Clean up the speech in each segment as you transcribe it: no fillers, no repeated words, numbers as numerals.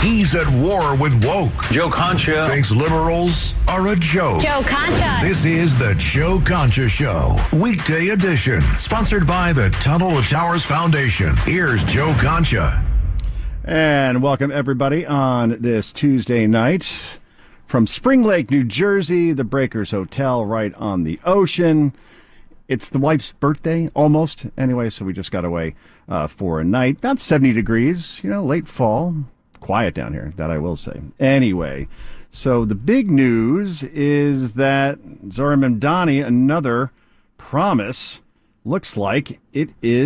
He's at war with woke. Joe Concha Thinks liberals are a joke. Joe Concha. This is the Joe Concha Show, weekday edition, sponsored by the Tunnel to Towers Foundation. Here's Joe Concha. And welcome, everybody, on this Tuesday night from Spring Lake, New Jersey, the Breakers Hotel right on the ocean. It's the wife's birthday, almost. Anyway, so we just got away for a night. About 70 degrees, late fall. Quiet down here, that I will say. Anyway, so the big news is that Zohran Mamdani, another promise, looks like it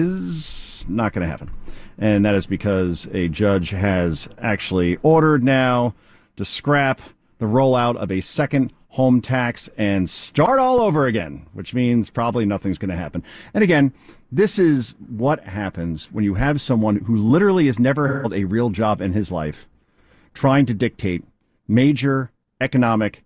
is not going to happen. And that is because a judge has actually ordered now to scrap the rollout of a second home tax and start all over again, which means probably nothing's going to happen. And again, this is what happens when you have someone who literally has never held a real job in his life trying to dictate major economic,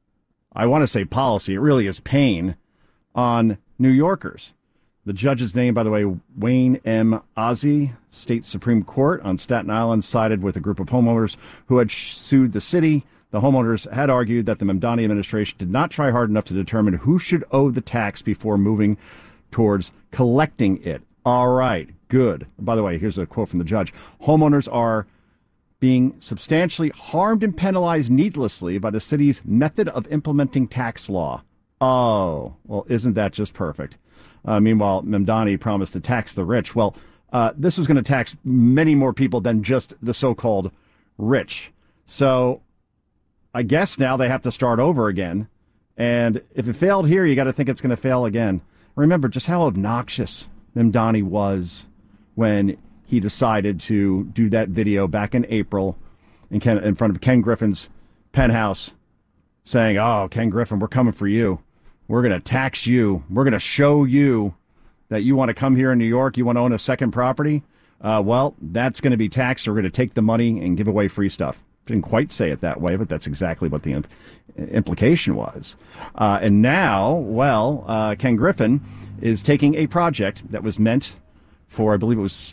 I want to say policy, it really is pain, on New Yorkers. The judge's name, by the way, Wayne M. Ozzie, State Supreme Court on Staten Island, sided with a group of homeowners who had sued the city. The homeowners had argued that the Mamdani administration did not try hard enough to determine who should owe the tax before moving towards collecting it. All right, good. By the way, here's a quote from the judge. Homeowners are being substantially harmed and penalized needlessly by the city's method of implementing tax law. Oh, well, isn't that just perfect? Meanwhile, Mamdani promised to tax the rich. Well, this was going to tax many more people than just the so-called rich. So I guess now they have to start over again. And if it failed here, you got to think it's going to fail again. Remember just how obnoxious Mamdani was when he decided to do that video back in April in front of Ken Griffin's penthouse saying, oh, Ken Griffin, we're coming for you. We're going to tax you. We're going to show you that you want to come here in New York. You want to own a second property. Well, that's going to be taxed. We're going to take the money and give away free stuff. Didn't quite say it that way, but that's exactly what the implication was. And now, well, Ken Griffin is taking a project that was meant for, I believe it was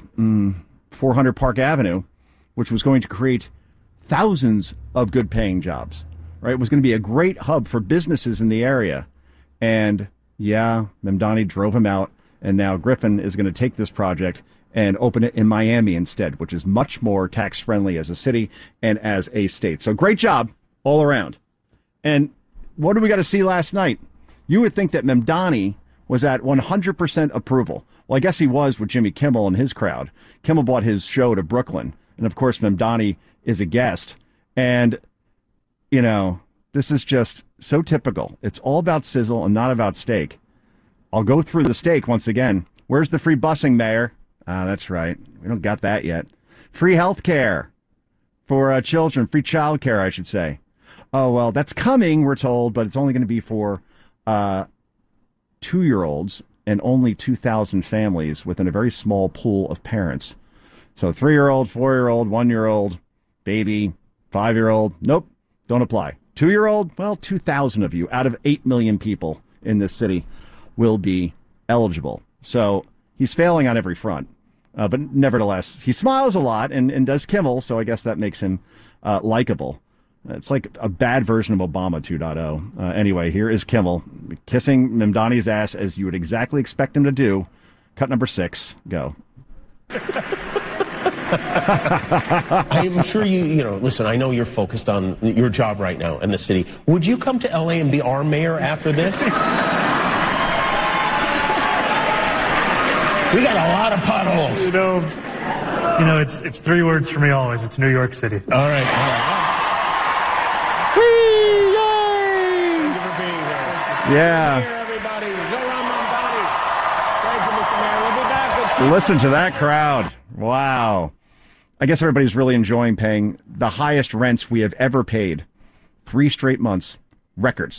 400 Park Avenue, which was going to create thousands of good-paying jobs. Right? It was going to be a great hub for businesses in the area. And, yeah, Mamdani drove him out, and now Griffin is going to take this project and open it in Miami instead, which is much more tax-friendly as a city and as a state. So great job all around. And what did we got to see last night? You would think that Mamdani was at 100% approval. Well, I guess he was with Jimmy Kimmel and his crowd. Kimmel brought his show to Brooklyn. And, of course, Mamdani is a guest. And, this is just so typical. It's all about sizzle and not about steak. I'll go through the steak once again. Where's the free busing, Mayor? That's right. We don't got that yet. Free health care for children. Free child care, I should say. Oh, well, that's coming, we're told, but it's only going to be for 2-year-olds and only 2,000 families within a very small pool of parents. So 3-year-old, 4-year-old, 1-year-old, baby, 5-year-old. Nope, don't apply. 2-year-old, well, 2,000 of you out of 8 million people in this city will be eligible. So he's failing on every front. But nevertheless, he smiles a lot and does Kimmel, so I guess that makes him likable. It's like a bad version of Obama 2.0. Anyway, here is Kimmel kissing Mamdani's ass as you would exactly expect him to do. Cut number 6. Go. I'm sure listen, I know you're focused on your job right now in the city. Would you come to L.A. and be our mayor after this? We got a lot of potholes. It's 3 words for me always. It's New York City. All right. Whee! Yay! Thank you for being here. Yeah. Here, everybody. Zohran Mamdani. Thank you, Mr. Mayor. We'll be back with you. Listen to that crowd. Wow. I guess everybody's really enjoying paying the highest rents we have ever paid. 3 straight months. Records.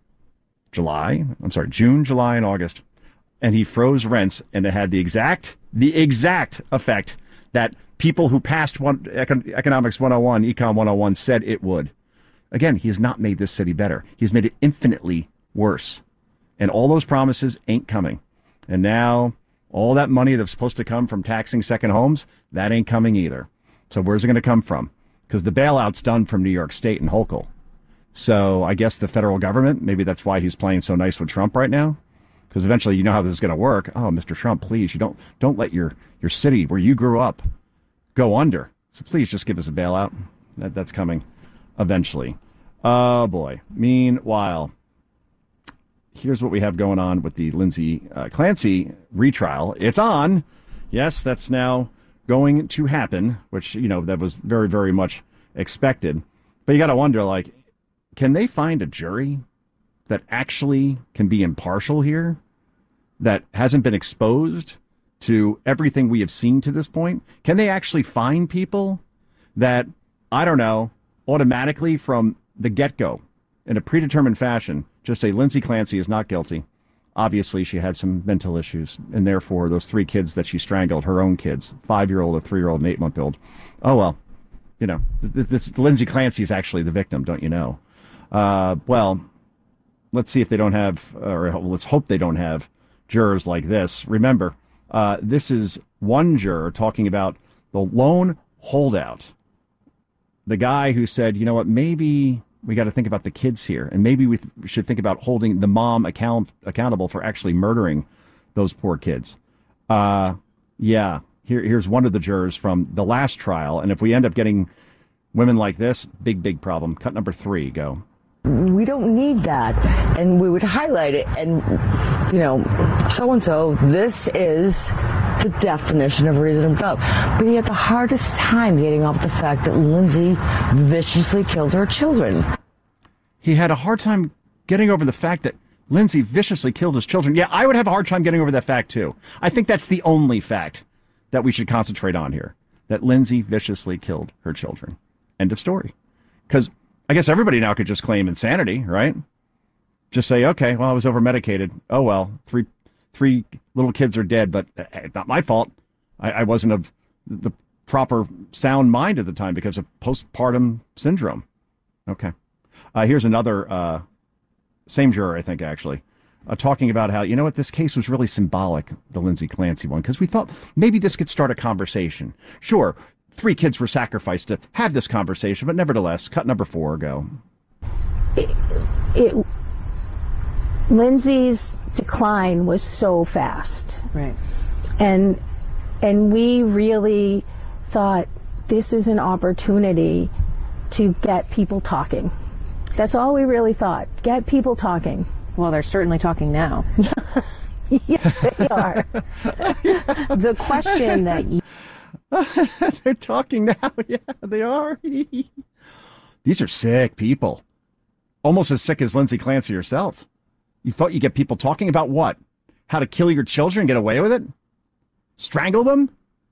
June, July, and August. And he froze rents, and it had the exact effect that people who passed Economics 101, Econ 101 said it would. Again, he has not made this city better. He's made it infinitely worse. And all those promises ain't coming. And now all that money that's supposed to come from taxing second homes, that ain't coming either. So where's it going to come from? because the bailout's done from New York State and Hochul. So I guess the federal government, maybe that's why he's playing so nice with Trump right now, because eventually you know how this is going to work. Oh, Mr. Trump, please, you don't let your city where you grew up go under. So please just give us a bailout. That's coming eventually. Oh, boy. Meanwhile, here's what we have going on with the Lindsay Clancy retrial. It's on. Yes, that's now going to happen, which, that was very, very much expected. But you got to wonder, like, can they find a jury that actually can be impartial here, that hasn't been exposed to everything we have seen to this point? Can they actually find people that, I don't know, automatically from the get-go, in a predetermined fashion, just say Lindsay Clancy is not guilty? Obviously, she had some mental issues, and therefore those 3 kids that she strangled, her own kids, 5-year-old, a 3-year-old, and 8-month-old. Oh, well, Lindsay Clancy is actually the victim, don't you know? Well, let's see if they don't have, or let's hope they don't have jurors like this. Remember, this is one juror talking about the lone holdout. The guy who said, you know what, maybe we got to think about the kids here, and maybe we should think about holding the mom accountable for actually murdering those poor kids. Here's one of the jurors from the last trial, and if we end up getting women like this, big problem. Cut number 3, go. We don't need that, and we would highlight it, and so-and-so, this is the definition of reasonable doubt. But he had the hardest time getting off the fact that Lindsay viciously killed her children. He had a hard time getting over the fact that Lindsay viciously killed his children. Yeah, I would have a hard time getting over that fact, too. I think that's the only fact that we should concentrate on here, that Lindsay viciously killed her children. End of story. Because I guess everybody now could just claim insanity, right? Just say, okay, well, I was over-medicated. Oh, well, three little kids are dead, but not my fault. I wasn't of the proper sound mind at the time because of postpartum syndrome. Okay. Here's another, same juror, I think, actually, talking about how, you know what, this case was really symbolic, the Lindsay Clancy one, because we thought maybe this could start a conversation. Sure, 3 kids were sacrificed to have this conversation, but nevertheless, cut number 4, go. Lindsay's decline was so fast. Right. And we really thought this is an opportunity to get people talking. That's all we really thought. Get people talking. Well, they're certainly talking now. Yes, they are. The question that you... They're talking now. Yeah, they are. These are sick people. Almost as sick as Lindsay Clancy herself. You thought you'd get people talking about what? How to kill your children and get away with it? Strangle them?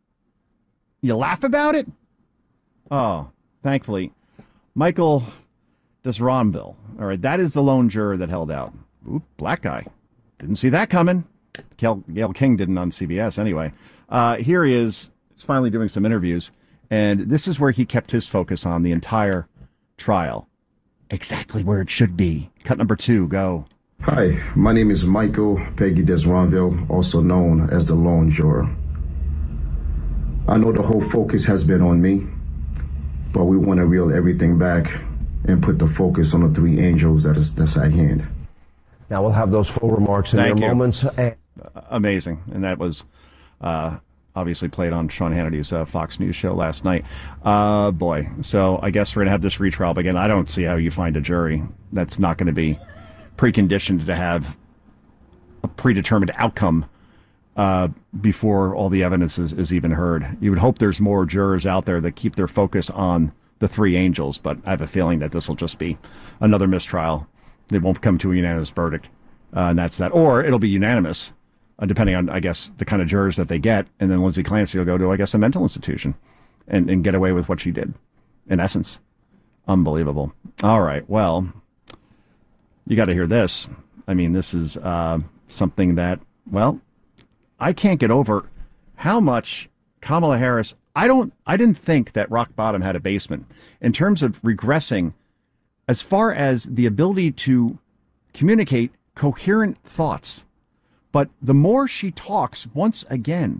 You laugh about it? Oh, thankfully, Michael Desronville. All right, that is the lone juror that held out. Oop, black guy. Didn't see that coming. Gayle King didn't on CBS anyway. Here he is. He's finally doing some interviews, and this is where he kept his focus on the entire trial. Exactly where it should be. Cut number 2, go. Hi, my name is Michael Peggy Desronville, also known as the lone juror. I know the whole focus has been on me, but we want to reel everything back and put the focus on the 3 angels that's at hand. Now we'll have those full remarks in Thank their you. moments. Amazing. And that was obviously played on Sean Hannity's Fox News show last night. Boy. So I guess we're going to have this retrial again. I don't see how you find a jury that's not going to be preconditioned to have a predetermined outcome before all the evidence is even heard. You would hope there's more jurors out there that keep their focus on the 3 angels, but I have a feeling that this will just be another mistrial. It won't come to a unanimous verdict, and that's that. Or it'll be unanimous, depending on, I guess, the kind of jurors that they get, and then Lindsay Clancy will go to, I guess, a mental institution and get away with what she did, in essence. Unbelievable. All right, well, you got to hear this. I mean, this is something that, well, I can't get over how much Kamala Harris, I didn't think that rock bottom had a basement in terms of regressing as far as the ability to communicate coherent thoughts. But the more she talks, once again,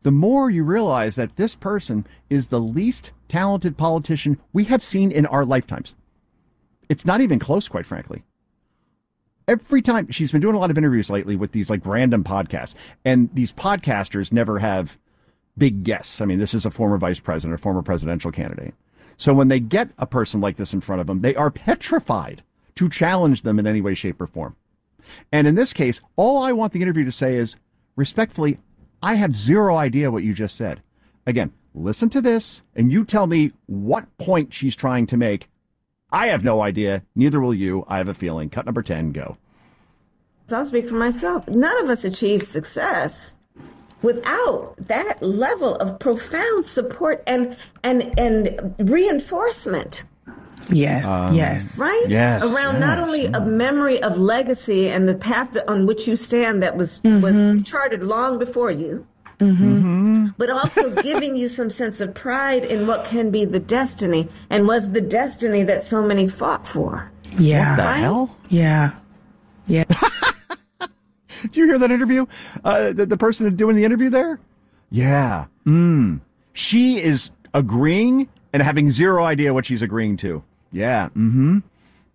the more you realize that this person is the least talented politician we have seen in our lifetimes. It's not even close, quite frankly. Every time, she's been doing a lot of interviews lately with these like random podcasts, and these podcasters never have big guests. I mean, this is a former vice president, a former presidential candidate. So when they get a person like this in front of them, they are petrified to challenge them in any way, shape, or form. And in this case, all I want the interview to say is, respectfully, I have zero idea what you just said. Again, listen to this, and you tell me what point she's trying to make. I have no idea. Neither will you. I have a feeling. Cut number 10, go. So I'll speak for myself. None of us achieve success without that level of profound support and reinforcement. Yes, yes. Right? Yes. Around not only a memory of legacy and the path on which you stand that was charted long before you, but also giving you some sense of pride in what can be the destiny and was the destiny that so many fought for. Yeah. What the hell? Yeah. Yeah. Did you hear that interview? The person doing the interview there? Yeah. She is agreeing and having zero idea what she's agreeing to. Yeah. Can't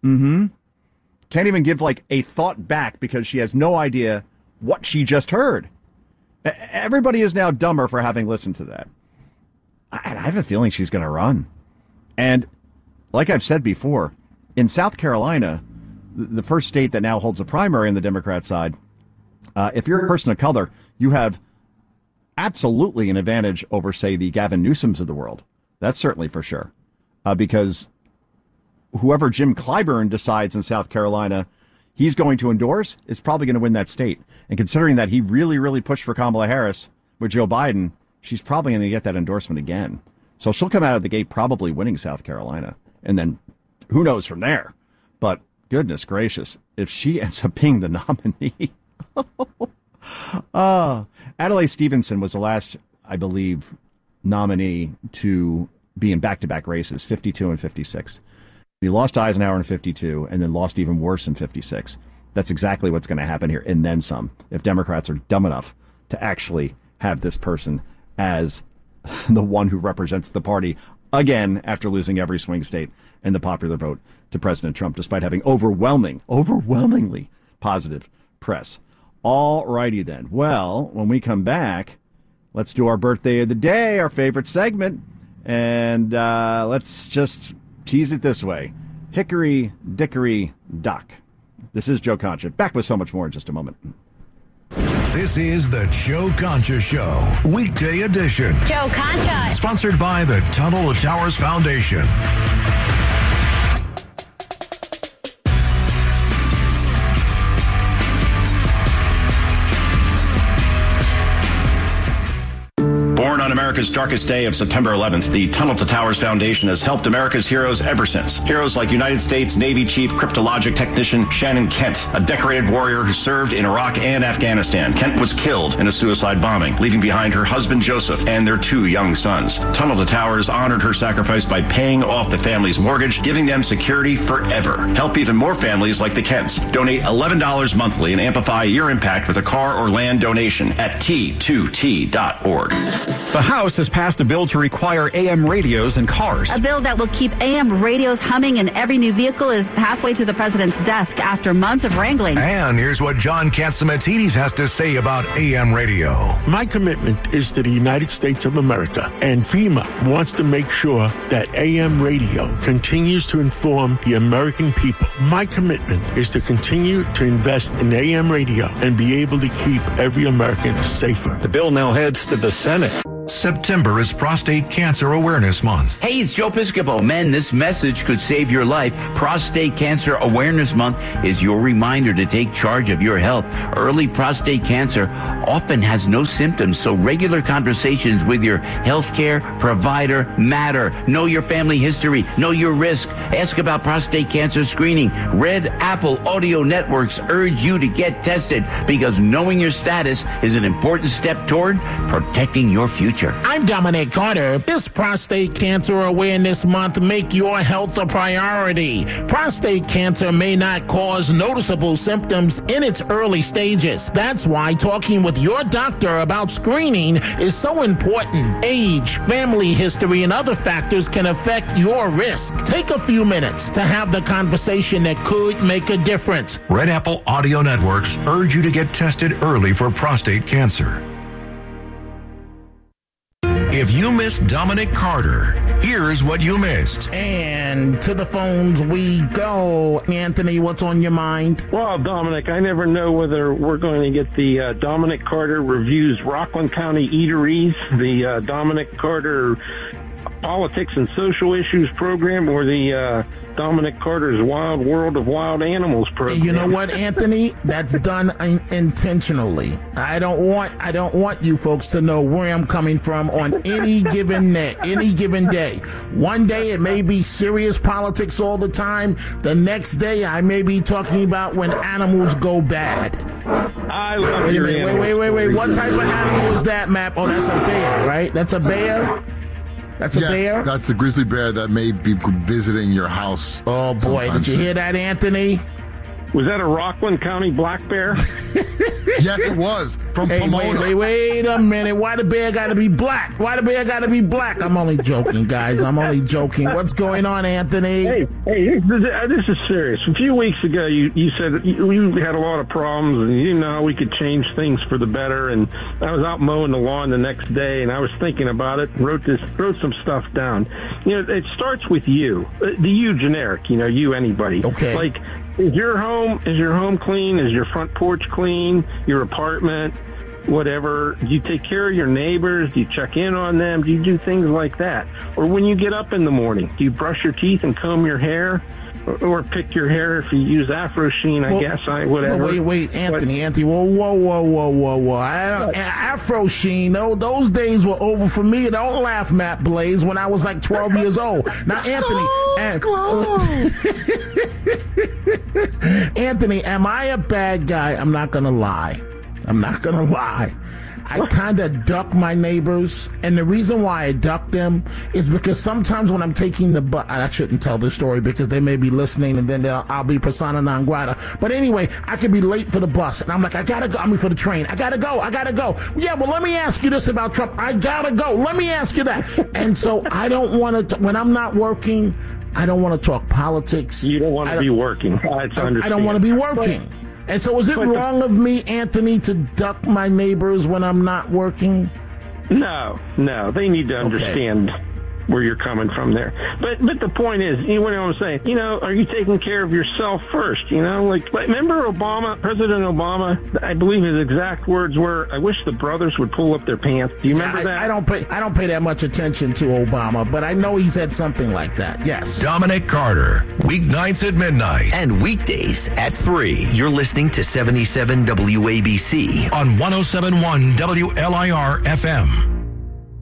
even give like a thought back because she has no idea what she just heard. Everybody is now dumber for having listened to that. And I have a feeling she's going to run. And like I've said before, in South Carolina, the first state that now holds a primary on the Democrat side, if you're a person of color, you have absolutely an advantage over, say, the Gavin Newsoms of the world. That's certainly for sure. Because whoever Jim Clyburn decides in South Carolina he's going to endorse is probably going to win that state. And considering that he really, really pushed for Kamala Harris with Joe Biden, she's probably going to get that endorsement again. So she'll come out of the gate probably winning South Carolina. And then who knows from there? But goodness gracious, if she ends up being the nominee. Adlai Stevenson was the last, I believe, nominee to be in back-to-back races, 52 and 56. He lost Eisenhower in 52 and then lost even worse in 56. That's exactly what's going to happen here, and then some, if Democrats are dumb enough to actually have this person as the one who represents the party again after losing every swing state in the popular vote to President Trump, despite having overwhelmingly positive press. All righty then. Well, when we come back, let's do our birthday of the day, our favorite segment, and let's just tease it this way. Hickory Dickory Dock. This is Joe Concha. Back with so much more in just a moment. This is the Joe Concha Show, weekday edition. Joe Concha. Sponsored by the Tunnel to Towers Foundation. Born on America's darkest day of September 11th, the Tunnel to Towers Foundation has helped America's heroes ever since. Heroes like United States Navy Chief Cryptologic Technician Shannon Kent, a decorated warrior who served in Iraq and Afghanistan. Kent was killed in a suicide bombing, leaving behind her husband Joseph and their 2 young sons. Tunnel to Towers honored her sacrifice by paying off the family's mortgage, giving them security forever. Help even more families like the Kents. Donate $11 monthly and amplify your impact with a car or land donation at T2T.org. The House has passed a bill to require AM radios in cars. A bill that will keep AM radios humming in every new vehicle is halfway to the president's desk after months of wrangling. And here's what John Catsimatidis has to say about AM radio. My commitment is to the United States of America, and FEMA wants to make sure that AM radio continues to inform the American people. My commitment is to continue to invest in AM radio and be able to keep every American safer. The bill now heads to the Senate. September is Prostate Cancer Awareness Month. Hey, it's Joe Piscopo. Men, this message could save your life. Prostate Cancer Awareness Month is your reminder to take charge of your health. Early prostate cancer often has no symptoms, so regular conversations with your healthcare provider matter. Know your family history. Know your risk. Ask about prostate cancer screening. Red Apple Audio Networks urge you to get tested because knowing your status is an important step toward protecting your future. future. I'm Dominic Carter. This Prostate Cancer Awareness Month, make your health a priority. Prostate cancer may not cause noticeable symptoms in its early stages. That's why talking with your doctor about screening is so important. Age, family history, and other factors can affect your risk. Take a few minutes to have the conversation that could make a difference. Red Apple Audio Networks urge you to get tested early for prostate cancer. If you missed Dominic Carter, here's what you missed. And to the phones we go. Anthony, what's on your mind? Well, Dominic, I never know whether we're going to get the Dominic Carter Reviews Rockland County Eateries, the Dominic Carter Politics and Social Issues program, or the Dominic Carter's Wild World of Wild Animals program. You know what, Anthony? That's done intentionally. I don't want you folks to know where I'm coming from on any given day. One day it may be serious politics all the time. The next day I may be talking about when animals go bad. I love your animals. Wait. What type of animal is that, Map? Oh, that's a bear, right? That's a bear? That's a bear? That's a grizzly bear that may be visiting your house. Oh, boy. Did you hear that, Anthony? Was that a Rockland County black bear? Yes, it was. From Pomona. Wait a minute. Why the bear got to be black? I'm only joking, guys. I'm only joking. What's going on, Anthony? Hey, this is serious. A few weeks ago, you said you had a lot of problems, and you know how we could change things for the better. And I was out mowing the lawn the next day, and I was thinking about it, wrote some stuff down. You know, it starts with you. The you generic, you anybody. Okay. Like, is your home clean? Is your front porch clean? Your apartment? Whatever. Do you take care of your neighbors? Do you check in on them? Do you do things like that? Or when you get up in the morning, do you brush your teeth and comb your hair? Or pick your hair if you use Afro Sheen, whatever. Wait, Anthony. Whoa. Afro Sheen, those days were over for me. Don't laugh, Matt Blaze, when I was like 12 years old. Now, Anthony, am I a bad guy? I'm not going to lie. I kind of duck my neighbors, and the reason why I duck them is because sometimes when I'm taking the bus, I shouldn't tell this story because they may be listening, and then I'll be persona non grata. But anyway, I could be late for the bus, and I'm like, for the train. I gotta go. Yeah, well, let me ask you this about Trump. I gotta go. Let me ask you that. And so I don't want to, when I'm not working, I don't want to talk politics. You don't want to be working. I don't want to be working. And so is it wrong of me, Anthony, to duck my neighbors when I'm not working? No. They need to understand where you're coming from there. But the point is, you know what I'm saying? Are you taking care of yourself first? Like remember President Obama? I believe his exact words were, "I wish the brothers would pull up their pants." Do you remember that? I don't pay that much attention to Obama, but I know he said something like that. Yes. Dominic Carter, weeknights at midnight and weekdays at 3. You're listening to 77 WABC on 107.1 WLIR FM.